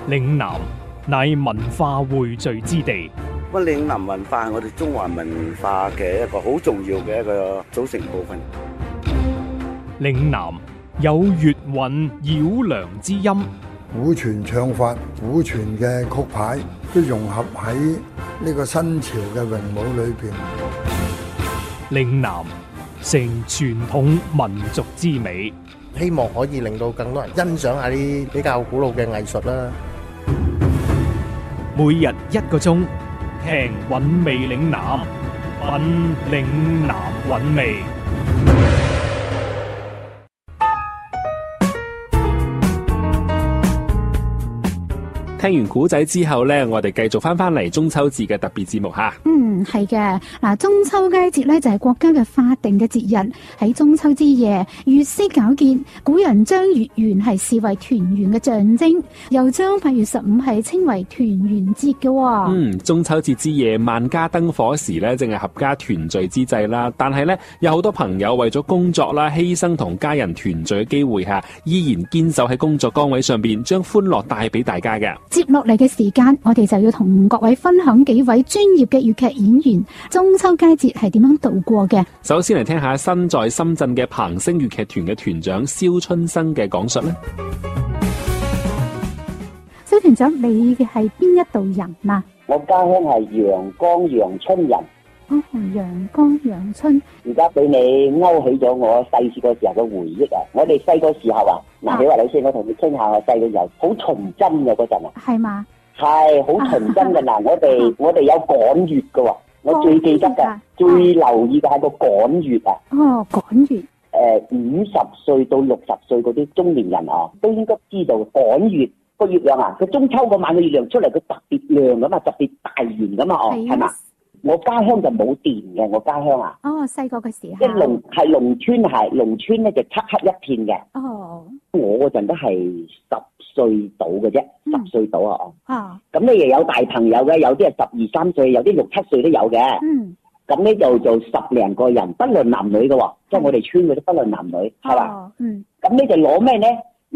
嶺南乃文化匯聚之地。 咁嶺南文化係我哋中華文化嘅一個好重要嘅一個組成部分。 嶺南有粵韻繞梁之音， 古傳唱法、古傳嘅曲牌都融合喺呢個新潮嘅詠舞裏邊。 嶺南成傳統民族之美， 希望可以令到更多人欣賞下啲比較古老嘅藝術啦。 每日1個鐘，聽韻味嶺南，品嶺南韻味。聽完古仔之後呢，我哋繼續翻嚟中秋節嘅特別節目吓。 係嘅。嗱，中秋佳節呢就係國家嘅法定嘅節日。喺中秋之夜，月色皎潔，古人將月圓係視為團圓嘅象徵，又將8月15係稱為團圓節嘅。 中秋節之夜，萬家燈火時呢，正係合家團聚之際啦。但係呢，有好多朋友為咗工作啦，犧牲同家人團聚嘅機會下，依然堅守喺工作崗位上邊，將歡樂帶俾大家嘅。 接落嚟嘅時間，我哋就要同各位分享幾位專業嘅粵劇演員中秋佳節係點樣度過嘅。 首先嚟聽下身在深圳嘅彭星粵劇團嘅團長蕭春生嘅講述啦。 蕭團長，你嘅係邊一度人啊？ 我家鄉係陽江陽春人。 陽江陽春， 而家俾你勾起咗我細個時候嘅回憶啊！我哋細個時候啊，嗱，你話老師，我同你傾下我細個時候好純真嘅嗰陣啊， 係嘛？ 係好純真嘅嗱，我哋有趕月嘅喎，我最記得嘅，最留意嘅係個趕月啊。 趕月。 50歲到60歲嗰啲中年人啊，都應該知道趕月個月亮啊，佢中秋嗰晚嘅月亮出嚟，佢特別亮噶嘛，特別大圓噶嘛，係嘛？我家鄉就冇電嘅，我家鄉啊。 細個嘅時候。 即係農村，農村咧就漆黑一片嘅。我嗰陣都係10歲到嘅啫，10歲到啊。咁咧又有大朋友嘅，有啲係12、13歲，有啲6、7歲都有嘅。咁咧就10零個人，不論男女嘅喎，即係我哋村嗰啲不論男女，係嘛？咁咧就攞咩咧？